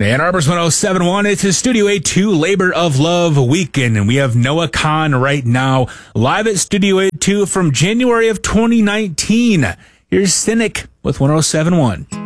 Ann Arbor's 107.1. It's his Studio A2 Labor of Love weekend, and we have Noah Kahan right now, live at Studio A2 from January of 2019. Here's Cynic with 107.1.